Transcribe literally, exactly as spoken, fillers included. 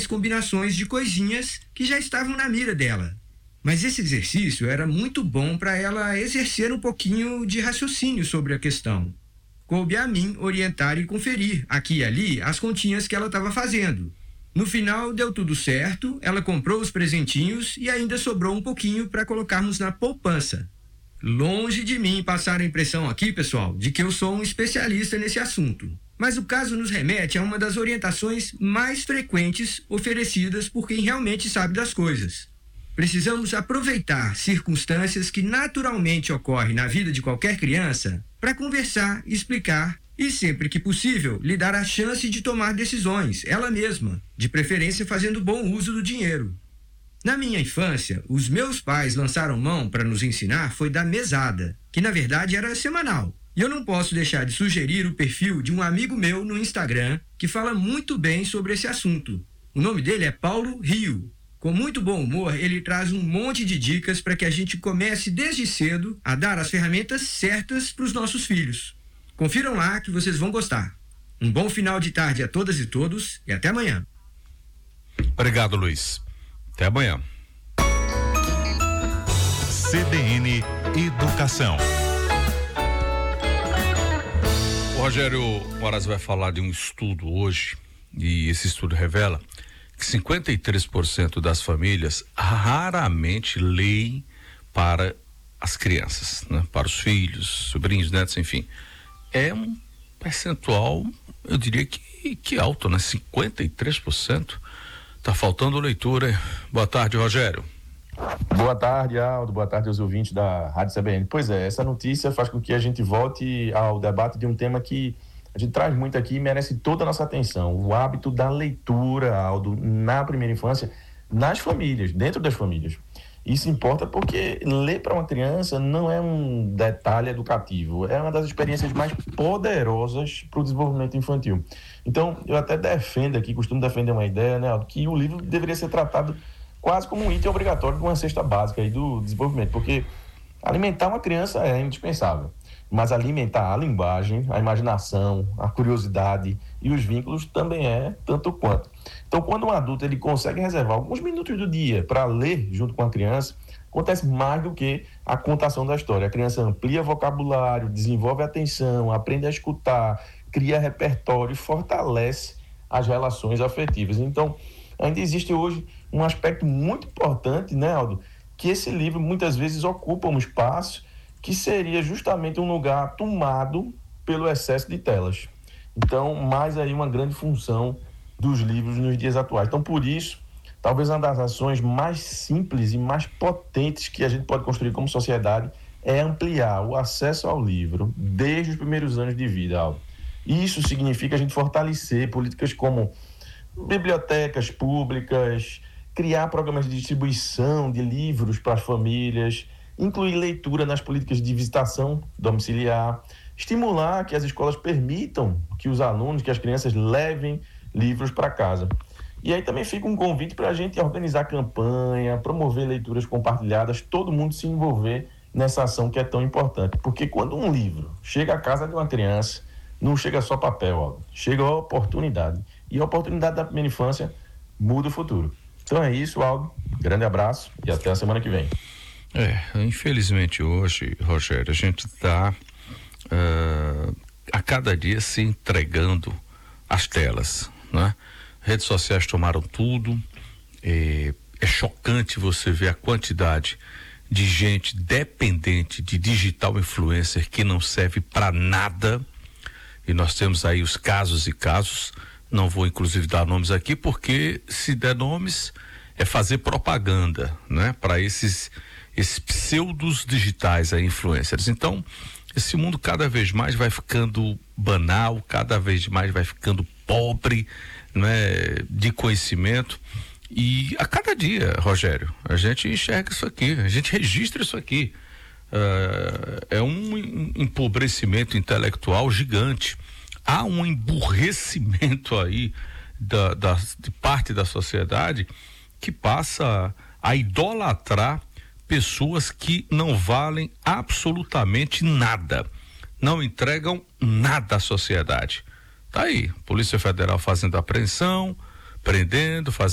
eventuais combinações de coisinhas que já estavam na mira dela. Mas esse exercício era muito bom para ela exercer um pouquinho de raciocínio sobre a questão. Coube a mim orientar e conferir, aqui e ali, as continhas que ela estava fazendo. No final, deu tudo certo, ela comprou os presentinhos e ainda sobrou um pouquinho para colocarmos na poupança. Longe de mim passar a impressão aqui, pessoal, de que eu sou um especialista nesse assunto. Mas o caso nos remete a uma das orientações mais frequentes oferecidas por quem realmente sabe das coisas. Precisamos aproveitar circunstâncias que naturalmente ocorrem na vida de qualquer criança para conversar, explicar e, sempre que possível, lhe dar a chance de tomar decisões, ela mesma, de preferência fazendo bom uso do dinheiro. Na minha infância, os meus pais lançaram mão para nos ensinar foi da mesada, que na verdade era semanal. E eu não posso deixar de sugerir o perfil de um amigo meu no Instagram que fala muito bem sobre esse assunto. O nome dele é Paulo Rio. Com muito bom humor, ele traz um monte de dicas para que a gente comece desde cedo a dar as ferramentas certas para os nossos filhos. Confiram lá que vocês vão gostar. Um bom final de tarde a todas e todos e até amanhã. Obrigado, Luiz. Até amanhã. C B N Educação. O Rogério Moraes vai falar de um estudo hoje, e esse estudo revela que cinquenta e três por cento das famílias raramente leem para as crianças, né? Para os filhos, sobrinhos, netos, enfim. É um percentual, eu diria que, que alto, né? cinquenta e três por cento. Tá faltando leitura. Boa tarde, Rogério. Boa tarde, Aldo. Boa tarde aos ouvintes da Rádio C B N. Pois é, essa notícia faz com que a gente volte ao debate de um tema que a gente traz muito aqui e merece toda a nossa atenção. O hábito da leitura, Aldo, na primeira infância, nas famílias, dentro das famílias. Isso importa porque ler para uma criança não é um detalhe educativo, é uma das experiências mais poderosas para o desenvolvimento infantil. Então, eu até defendo aqui, costumo defender uma ideia, né, Aldo, que o livro deveria ser tratado quase como um item obrigatório de uma cesta básica aí do desenvolvimento, porque alimentar uma criança é indispensável. Mas alimentar a linguagem, a imaginação, a curiosidade e os vínculos também é tanto quanto. Então, quando um adulto ele consegue reservar alguns minutos do dia para ler junto com a criança, acontece mais do que a contação da história. A criança amplia vocabulário, desenvolve atenção, aprende a escutar, cria repertório e fortalece as relações afetivas. Então, ainda existe hoje um aspecto muito importante, né, Aldo, que esse livro muitas vezes ocupa um espaço que seria justamente um lugar tomado pelo excesso de telas. Então, mais aí uma grande função dos livros nos dias atuais. Então, por isso, talvez uma das ações mais simples e mais potentes que a gente pode construir como sociedade é ampliar o acesso ao livro desde os primeiros anos de vida, Aldo. Isso significa a gente fortalecer políticas como bibliotecas públicas, criar programas de distribuição de livros para as famílias, incluir leitura nas políticas de visitação domiciliar, estimular que as escolas permitam que os alunos, que as crianças levem livros para casa. E aí também fica um convite para a gente organizar campanha, promover leituras compartilhadas, todo mundo se envolver nessa ação que é tão importante. Porque quando um livro chega à casa de uma criança, não chega só papel, ó, chega a oportunidade. E a oportunidade da primeira infância muda o futuro. Então é isso, Aldo. Grande abraço e até a semana que vem. É, infelizmente hoje, Rogério, a gente está uh, a cada dia se entregando às telas, né? Redes sociais tomaram tudo, é, é chocante você ver a quantidade de gente dependente de digital influencer que não serve para nada, e nós temos aí os casos e casos, não vou inclusive dar nomes aqui, porque se der nomes é fazer propaganda, né? Para esses esses pseudos digitais aí, influencers. Então, esse mundo cada vez mais vai ficando banal, cada vez mais vai ficando pobre, né, de conhecimento. E a cada dia, Rogério, a gente enxerga isso aqui, a gente registra isso aqui. Uh, é um empobrecimento intelectual gigante. Há um emburrecimento aí da, da, de parte da sociedade que passa a idolatrar pessoas que não valem absolutamente nada, não entregam nada à sociedade. Tá aí, Polícia Federal fazendo apreensão, prendendo, fazendo